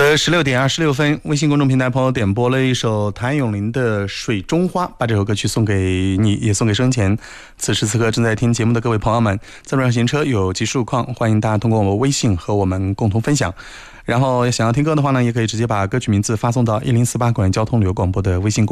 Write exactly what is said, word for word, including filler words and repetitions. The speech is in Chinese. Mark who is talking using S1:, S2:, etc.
S1: 好的，十六点二十六分，微信公众平台朋友点播了一首谭咏麟的《水中花》，把这首歌曲送给你，也送给生前此时此刻正在听节目的各位朋友们。在路上行车有急事路况，欢迎大家通过我们微信和我们共同分享。然后想要听歌的话呢，也可以直接把歌曲名字发送到一零四八广州交通旅游广播的微信公